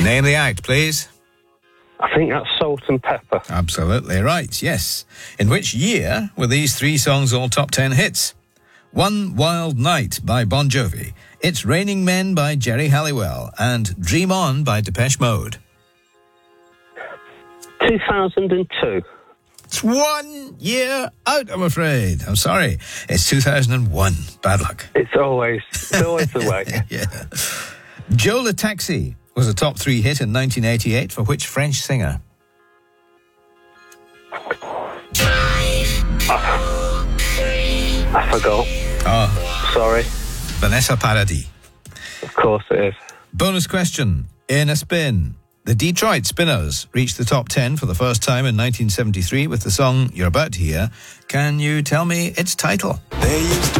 Name the act, please. I think that's Salt and Pepper. Absolutely right, yes. In which year were these three songs all top 10 hits? One Wild Night by Bon Jovi, It's Raining Men by Jerry Halliwell, and Dream On by Depeche Mode. 2002. It's 1 year out, I'm afraid. I'm sorry. It's 2001. Bad luck. It's always the way. Yeah. Joe Le Taxi was a top 3 hit in 1988 for which French singer? I forgot. Oh, Sorry. Vanessa Paradis. Of course it is. Bonus question. In a spin. The Detroit Spinners reached the top 10 for the first time in 1973 with the song you're about to hear. Can you tell me its title? They used to